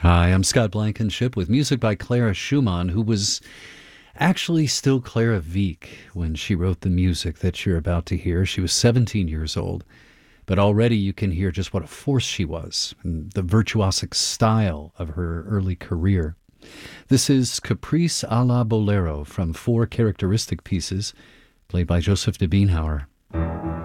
Hi, I'm Scott Blankenship with music by Clara Schumann, who was actually still Clara Wieck when she wrote the music that you're about to hear. She was 17 years old, but already you can hear just what a force she was and the virtuosic style of her early career. This is Caprice a la Bolero from four characteristic pieces played by Joseph de Beenhauer.